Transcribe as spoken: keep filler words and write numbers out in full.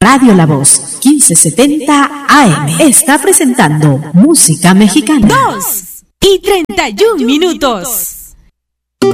Radio La Voz, quince setenta A M, está presentando música mexicana. Dos y treinta y un minutos.